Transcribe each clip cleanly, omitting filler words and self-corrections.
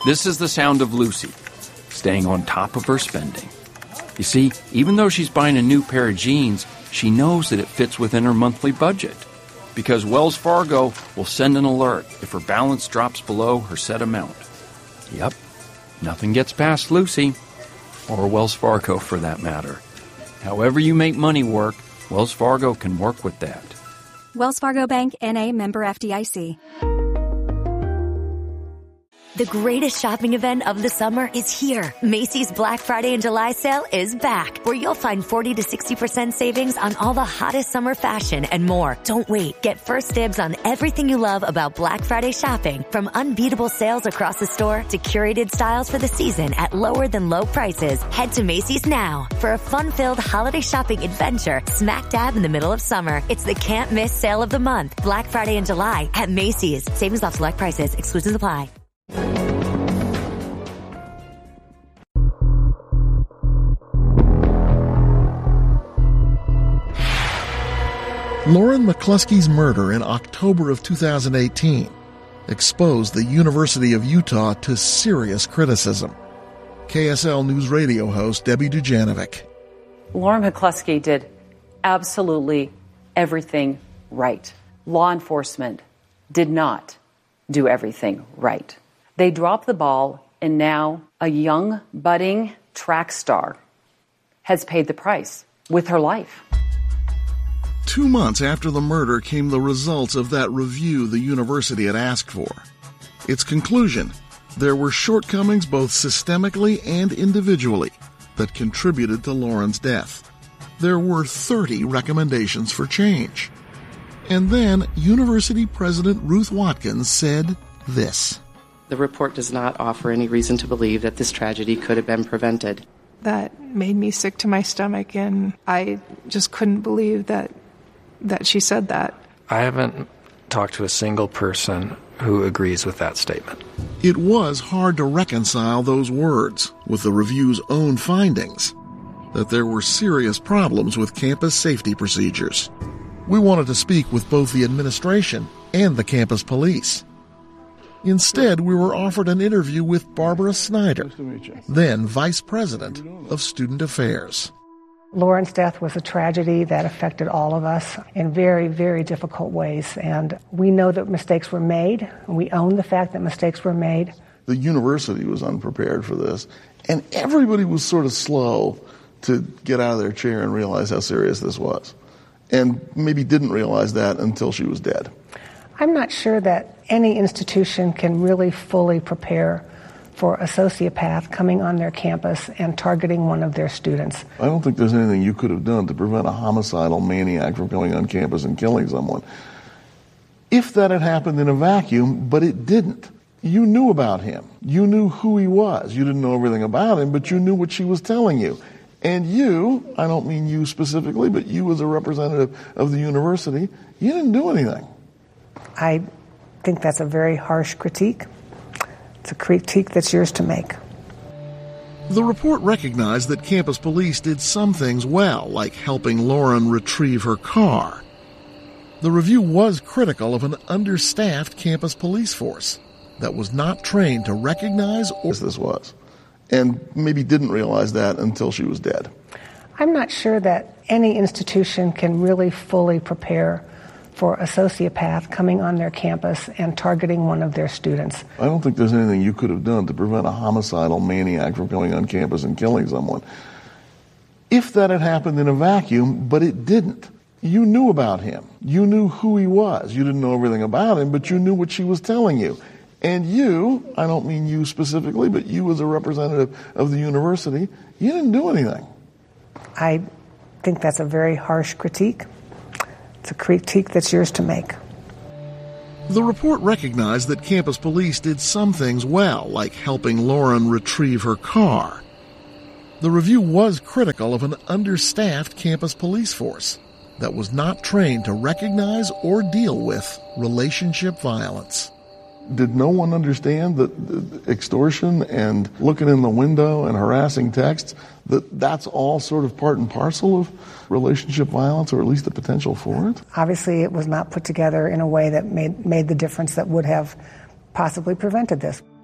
This is the sound of Lucy, staying on top of her spending. You see, even though she's buying a new pair of jeans, she knows that it fits within her monthly budget. Because Wells Fargo will send an alert if her balance drops below her set amount. Yep, nothing gets past Lucy, or Wells Fargo for that matter. However you make money work, Wells Fargo can work with that. Wells Fargo Bank, N.A., member FDIC. The greatest shopping event of the summer is here. Macy's Black Friday and July sale is back, where you'll find 40 to 60% savings on all the hottest summer fashion and more. Don't wait. Get first dibs on everything you love about Black Friday shopping, from unbeatable sales across the store to curated styles for the season at lower than low prices. Head to Macy's now for a fun-filled holiday shopping adventure smack dab in the middle of summer. It's the can't miss sale of the month. Black Friday and July at Macy's. Savings off select prices. Exclusions apply. Lauren McCluskey's murder in October of 2018 exposed the University of Utah to serious criticism. KSL News Radio host Debbie Dujanovic. Lauren McCluskey did absolutely everything right. Law enforcement did not do everything right. They dropped the ball, and now a young, budding track star has paid the price with her life. 2 months after the murder came the results of that review the university had asked for. Its conclusion: there were shortcomings both systemically and individually that contributed to Lauren's death. There were 30 recommendations for change. And then University President Ruth Watkins said this. The report does not offer any reason to believe that this tragedy could have been prevented. That made me sick to my stomach, and I just couldn't believe that she said that. I haven't talked to a single person who agrees with that statement. It was hard to reconcile those words with the review's own findings, that there were serious problems with campus safety procedures. We wanted to speak with both the administration and the campus police. Instead, we were offered an interview with Barbara Snyder, then Vice President of Student Affairs. Lauren's death was a tragedy that affected all of us in very, very difficult ways. And we know that mistakes were made, and we own the fact that mistakes were made. The university was unprepared for this, and everybody was sort of slow to get out of their chair and realize how serious this was. And maybe didn't realize that until she was dead. I'm not sure that any institution can really fully prepare for a sociopath coming on their campus and targeting one of their students. I don't think there's anything you could have done to prevent a homicidal maniac from going on campus and killing someone. If that had happened in a vacuum, but it didn't. You knew about him. You knew who he was. You didn't know everything about him, but you knew what she was telling you. And you, I don't mean you specifically, but you as a representative of the university, you didn't do anything. I think that's a very harsh critique. It's a critique that's yours to make. The report recognized that campus police did some things well, like helping Lauren retrieve her car. The review was critical of an understaffed campus police force that was not trained to recognize or... This was. And maybe didn't realize that until she was dead. I'm not sure that any institution can really fully prepare for a sociopath coming on their campus and targeting one of their students. I don't think there's anything you could have done to prevent a homicidal maniac from going on campus and killing someone. If that had happened in a vacuum, but it didn't. You knew about him. You knew who he was. You didn't know everything about him, but you knew what she was telling you. And you, I don't mean you specifically, but you as a representative of the university, you didn't do anything. I think that's a very harsh critique. It's a critique that's yours to make. The report recognized that campus police did some things well, like helping Lauren retrieve her car. The review was critical of an understaffed campus police force that was not trained to recognize or deal with relationship violence. Did no one understand that extortion and looking in the window and harassing texts, that's all sort of part and parcel of relationship violence, or at least the potential for it? Obviously, it was not put together in a way that made the difference that would have possibly prevented this.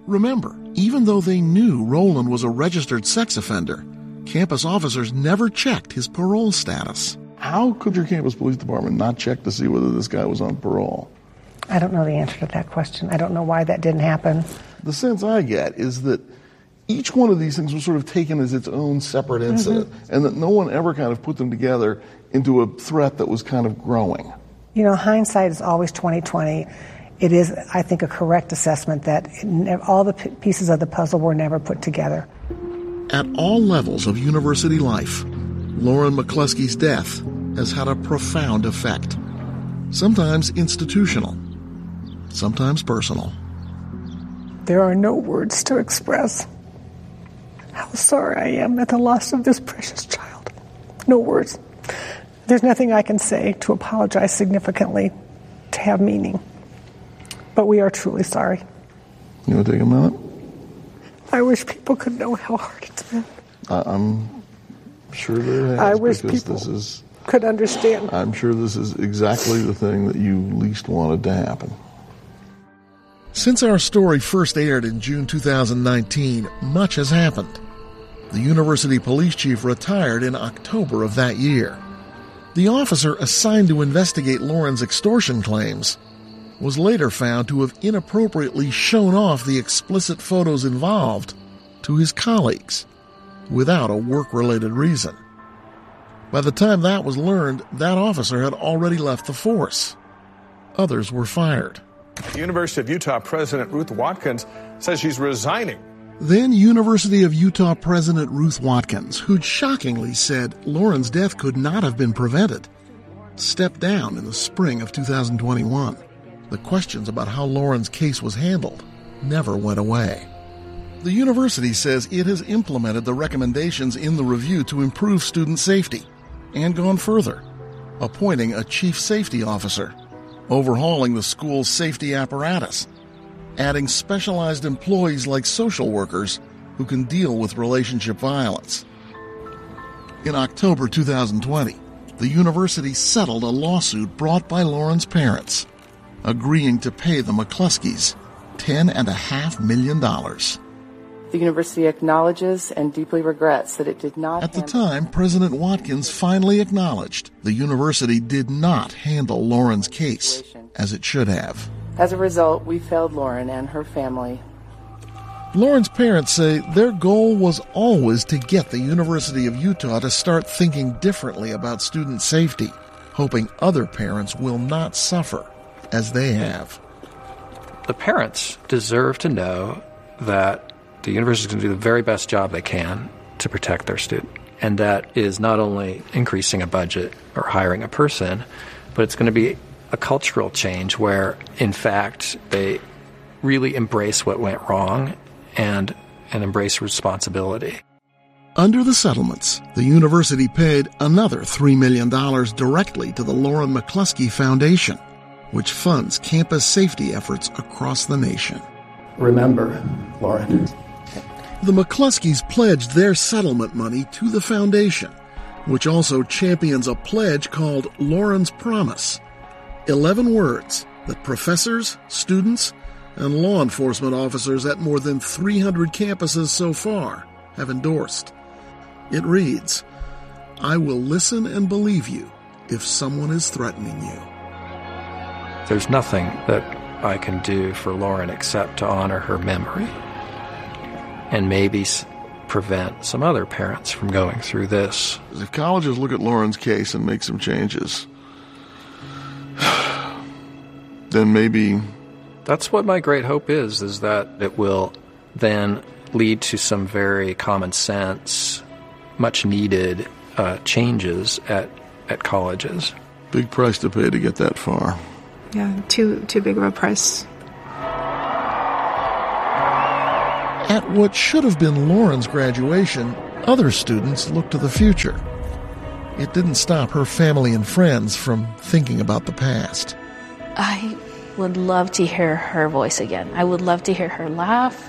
Remember, even though they knew Roland was a registered sex offender, campus officers never checked his parole status. How could your campus police department not check to see whether this guy was on parole? I don't know the answer to that question. I don't know why that didn't happen. The sense I get is that each one of these things was sort of taken as its own separate incident, and that no one ever kind of put them together into a threat that was kind of growing. You know, hindsight is always 20/20. It is, I think, a correct assessment that all the pieces of the puzzle were never put together. At all levels of university life, Lauren McCluskey's death has had a profound effect. Sometimes institutional, sometimes personal. There are no words to express how sorry I am at the loss of this precious child. No words. There's nothing I can say to apologize significantly, to have meaning. But we are truly sorry. You want to take a minute? I wish people could know how hard it's been. I'm sure that it has. I wish people could understand. I'm sure this is exactly the thing that you least wanted to happen. Since our story first aired in June 2019, much has happened. The university police chief retired in October of that year. The officer assigned to investigate Lauren's extortion claims was later found to have inappropriately shown off the explicit photos involved to his colleagues without a work-related reason. By the time that was learned, that officer had already left the force. Others were fired. The University of Utah President Ruth Watkins says she's resigning. Then University of Utah President Ruth Watkins, who'd shockingly said Lauren's death could not have been prevented, stepped down in the spring of 2021. The questions about how Lauren's case was handled never went away. The university says it has implemented the recommendations in the review to improve student safety and gone further, appointing a chief safety officer, overhauling the school's safety apparatus, adding specialized employees like social workers who can deal with relationship violence. In October 2020, the university settled a lawsuit brought by Lauren's parents, agreeing to pay the McCluskeys $10.5 million. The university acknowledges and deeply regrets that it did not. At the time, President Watkins finally acknowledged the university did not handle Lauren's case as it should have. As a result, we failed Lauren and her family. Lauren's parents say their goal was always to get the University of Utah to start thinking differently about student safety, hoping other parents will not suffer as they have. The parents deserve to know that the university is going to do the very best job they can to protect their student. And that is not only increasing a budget or hiring a person, but it's going to be a cultural change where, in fact, they really embrace what went wrong and embrace responsibility. Under the settlements, the university paid another $3 million directly to the Lauren McCluskey Foundation, which funds campus safety efforts across the nation. Remember, Lauren. The McCluskeys pledged their settlement money to the foundation, which also champions a pledge called Lauren's Promise. 11 words that professors, students, and law enforcement officers at more than 300 campuses so far have endorsed. It reads, "I will listen and believe you if someone is threatening you." There's nothing that I can do for Lauren except to honor her memory and maybe prevent some other parents from going through this. If colleges look at Lauren's case and make some changes, then maybe... That's what my great hope is that it will then lead to some very common sense, much needed changes at colleges. Big price to pay to get that far. Yeah, too big of a price. At what should have been Lauren's graduation, other students looked to the future. It didn't stop her family and friends from thinking about the past. I would love to hear her voice again. I would love to hear her laugh.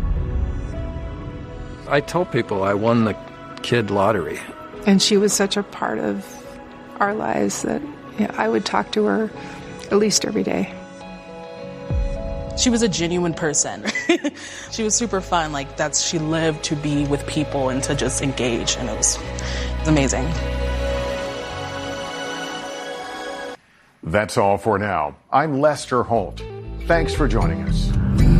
I told people I won the kid lottery. And she was such a part of our lives that I would talk to her at least every day. She was a genuine person. She was super fun. She lived to be with people and to just engage, and it was amazing. That's all for now. I'm Lester Holt. Thanks for joining us.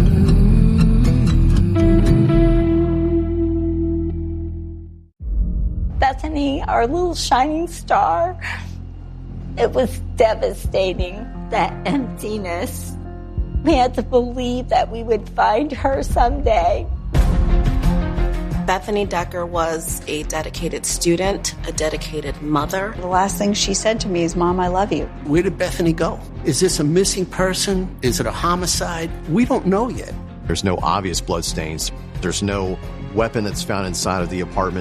Bethany, our little shining star, it was devastating, that emptiness. We had to believe that we would find her someday. Bethany Decker was a dedicated student, a dedicated mother. The last thing she said to me is, "Mom, I love you." Where did Bethany go? Is this a missing person? Is it a homicide? We don't know yet. There's no obvious bloodstains. There's no weapon that's found inside of the apartment.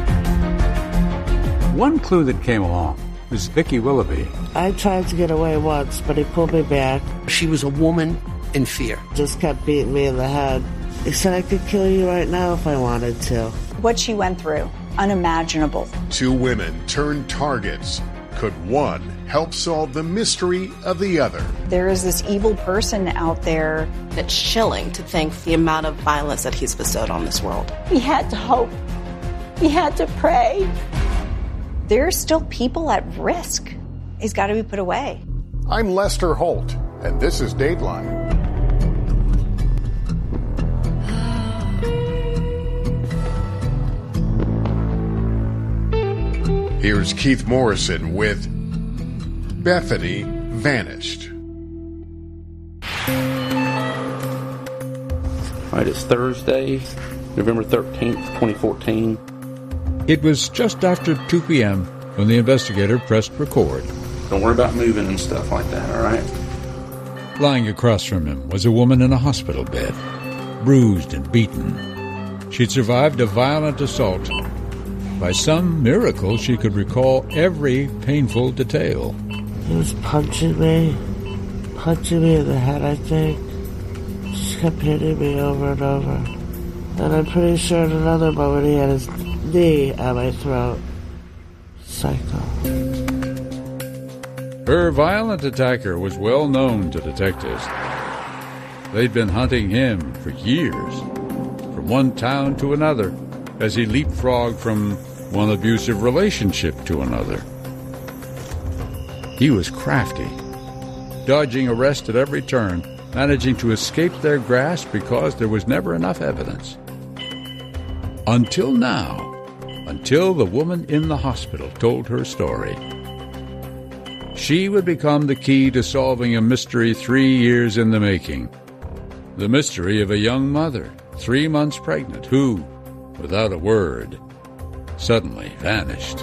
One clue that came along was Vicky Willoughby. I tried to get away once, but he pulled me back. She was a woman in fear. Just kept beating me in the head. He said I could kill you right now if I wanted to. What she went through, unimaginable. Two women turned targets. Could one help solve the mystery of the other? There is this evil person out there. It's chilling to think the amount of violence that he's bestowed on this world. We had to hope. We had to pray. There are still people at risk. He's got to be put away. I'm Lester Holt, and this is Dateline. Here's Keith Morrison with Bethany Vanished. All right, it's Thursday, November 13th, 2014. It was just after 2 p.m. when the investigator pressed record. Don't worry about moving and stuff like that, all right? Lying across from him was a woman in a hospital bed, bruised and beaten. She'd survived a violent assault. By some miracle, she could recall every painful detail. He was punching me in the head, I think. Just kept hitting me over and over. And I'm pretty sure at another moment he had his knee at my throat. Psycho. Her violent attacker was well known to detectives. They'd been hunting him for years, from one town to another, as he leapfrogged from one abusive relationship to another. He was crafty, dodging arrest at every turn, managing to escape their grasp because there was never enough evidence. Until now. Until the woman in the hospital told her story. She would become the key to solving a mystery 3 years in the making. The mystery of a young mother, 3 months pregnant, who, without a word, suddenly vanished.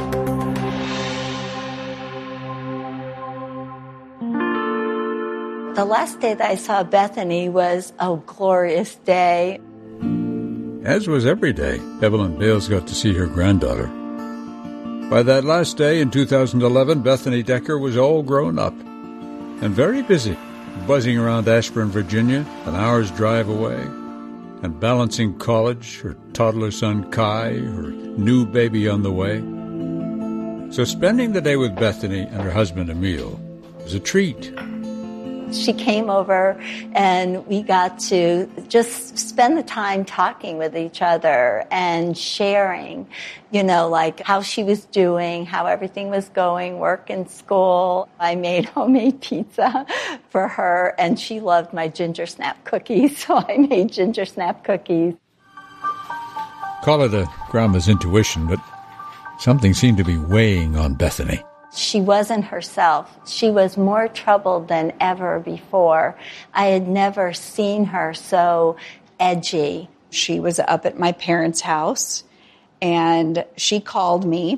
The last day that I saw Bethany was a glorious day. As was every day, Evelyn Bales got to see her granddaughter. By that last day in 2011, Bethany Decker was all grown up and very busy, buzzing around Ashburn, Virginia, an hour's drive away, and balancing college, her toddler son Kai, her new baby on the way. So spending the day with Bethany and her husband Emil was a treat. She came over and we got to just spend the time talking with each other and sharing, how she was doing, how everything was going, work and school. I made homemade pizza for her and she loved my ginger snap cookies, so I made ginger snap cookies. Call it a grandma's intuition, but something seemed to be weighing on Bethany. She wasn't herself. She was more troubled than ever before. I had never seen her so edgy. She was up at my parents' house, and she called me.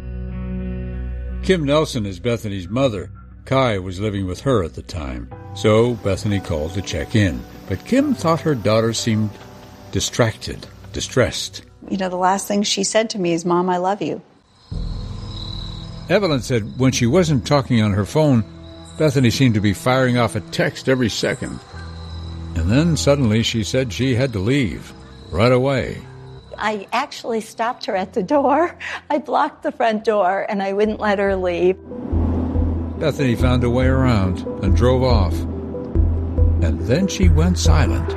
Kim Nelson is Bethany's mother. Kai was living with her at the time, so Bethany called to check in. But Kim thought her daughter seemed distracted, distressed. The last thing she said to me is, "Mom, I love you." Evelyn said when she wasn't talking on her phone, Bethany seemed to be firing off a text every second. And then suddenly she said she had to leave, right away. I actually stopped her at the door. I blocked the front door and I wouldn't let her leave. Bethany found a way around and drove off. And then she went silent.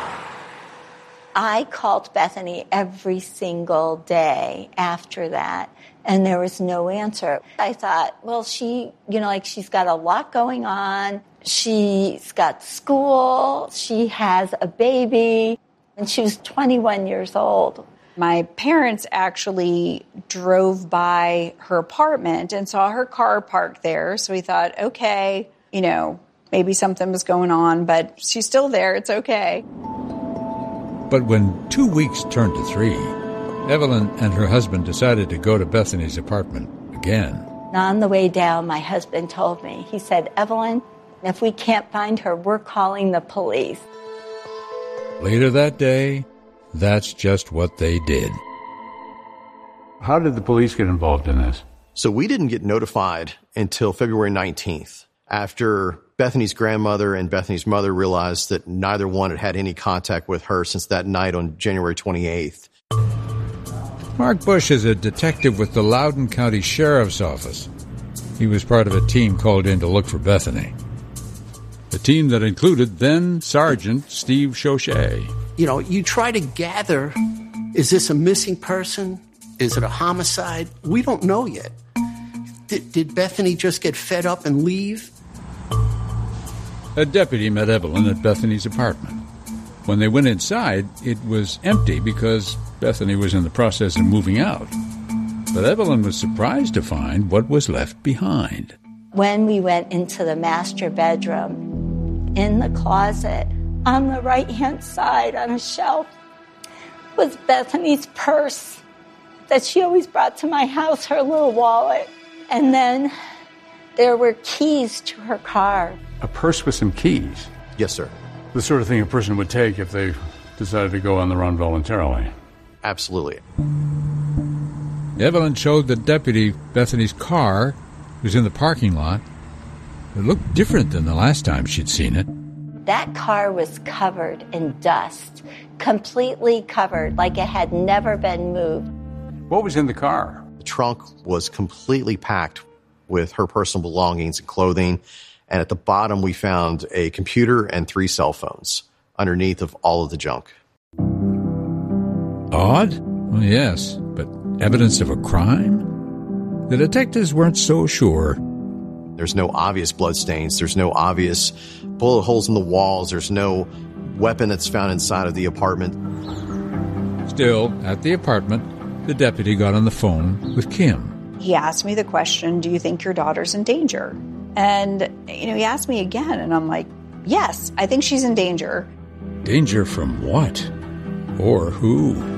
I called Bethany every single day after that, and there was no answer. I thought, well, she's got a lot going on. She's got school. She has a baby, and she was 21 years old. My parents actually drove by her apartment and saw her car parked there. So we thought, okay, maybe something was going on, but she's still there. It's okay. But when 2 weeks turned to 3, Evelyn and her husband decided to go to Bethany's apartment again. On the way down, my husband told me, he said, Evelyn, if we can't find her, we're calling the police. Later that day, that's just what they did. How did the police get involved in this? So we didn't get notified until February 19th, after Bethany's grandmother and Bethany's mother realized that neither one had had any contact with her since that night on January 28th. Mark Bush is a detective with the Loudoun County Sheriff's Office. He was part of a team called in to look for Bethany. A team that included then Sergeant Steve Chauchet. You try to gather, is this a missing person? Is it a homicide? We don't know yet. Did Bethany just get fed up and leave? A deputy met Evelyn at Bethany's apartment. When they went inside, it was empty because Bethany was in the process of moving out. But Evelyn was surprised to find what was left behind. When we went into the master bedroom, in the closet, on the right-hand side on a shelf, was Bethany's purse that she always brought to my house, her little wallet. And then there were keys to her car. A purse with some keys? Yes, sir. The sort of thing a person would take if they decided to go on the run voluntarily. Absolutely. Evelyn showed the deputy Bethany's car was in the parking lot. It looked different than the last time she'd seen it. That car was covered in dust, completely covered, like it had never been moved. What was in the car? The trunk was completely packed with her personal belongings and clothing. And at the bottom, we found a computer and 3 cell phones underneath of all of the junk. Odd? Well, yes, but evidence of a crime? The detectives weren't so sure. There's no obvious bloodstains. There's no obvious bullet holes in the walls. There's no weapon that's found inside of the apartment. Still, at the apartment, the deputy got on the phone with Kim. He asked me the question, do you think your daughter's in danger? And, he asked me again, and I'm like, yes, I think she's in danger. Danger from what? Or who?